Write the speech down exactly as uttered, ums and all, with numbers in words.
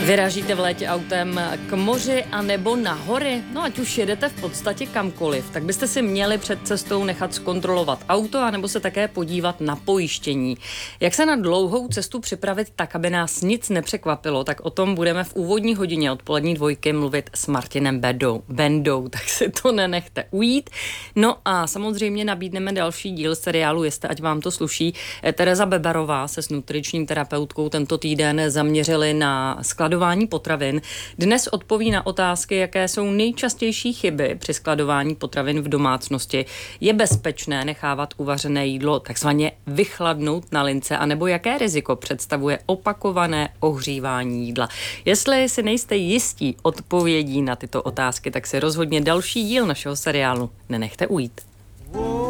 Vyrážíte v létě autem k moři a nebo na hory? No ať už jedete v podstatě kamkoliv, tak byste si měli před cestou nechat zkontrolovat auto a nebo se také podívat na pojištění. Jak se na dlouhou cestu připravit tak, aby nás nic nepřekvapilo, tak o tom budeme v úvodní hodině odpolední dvojky mluvit s Martinem Bendou. Bendou, tak si to nenechte ujít. No a samozřejmě nabídneme další díl seriálu Jeste, ať vám to sluší. Tereza Bebarová se s nutričním terapeutkou tento týden zaměřili na skladování potravin. Dnes odpoví na otázky, jaké jsou nejčastější chyby při skladování potravin v domácnosti. Je bezpečné nechávat uvařené jídlo takzvaně vychladnout na lince, anebo jaké riziko představuje opakované ohřívání jídla? Jestli si nejste jistí odpovědí na tyto otázky, tak si rozhodně další díl našeho seriálu nenechte ujít.